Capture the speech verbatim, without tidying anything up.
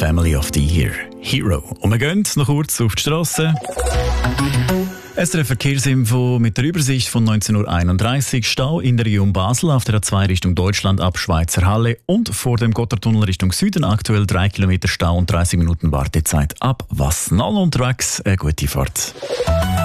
Family of the Year, Hero. Und wir gehen noch kurz auf die Strasse. S R F Verkehrsinfo mit der Übersicht von neunzehn Uhr einunddreißig. Stau in der Region Basel auf der A zwei Richtung Deutschland ab Schweizer Halle und vor dem Gotthardtunnel Richtung Süden aktuell drei Kilometer Stau und dreißig Minuten Wartezeit ab Wassnall. Unterwegs eine gute Fahrt.